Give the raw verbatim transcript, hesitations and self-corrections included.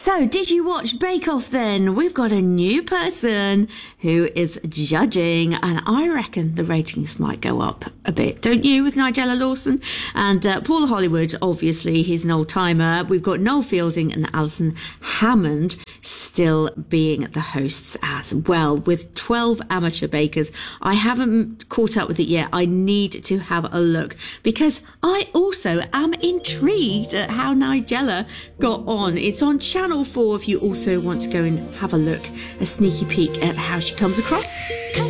So, did you watch Bake Off then? We've got a new person who is judging, and I reckon the ratings might go up a bit, don't you, with Nigella Lawson? And uh, Paul Hollywood, obviously, he's an old-timer. We've got Noel Fielding and Alison Hammond still being the hosts as well, with twelve amateur bakers. I haven't caught up with it yet. I need to have a look, because I also am intrigued at how Nigella got on. It's on Channel four if you also want to go and have a look, a sneaky peek at how she comes across.